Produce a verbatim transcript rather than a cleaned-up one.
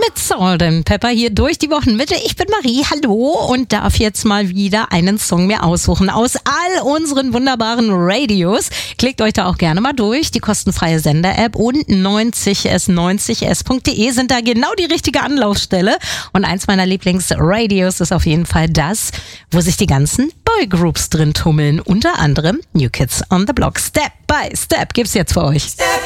mit Salt and Pepper hier durch die Wochenmitte. Ich bin Marie, hallo, und darf jetzt mal wieder einen Song mir aussuchen aus all unseren wunderbaren Radios. Klickt euch da auch gerne mal durch. Die kostenfreie Sender-App und neunzig s neunzig s punkt de sind da genau die richtige Anlaufstelle. Und eins meiner Lieblingsradios ist auf jeden Fall das, wo sich die ganzen Boygroups drin tummeln. Unter anderem New Kids on the Block. Step by Step gibt's jetzt für euch. Step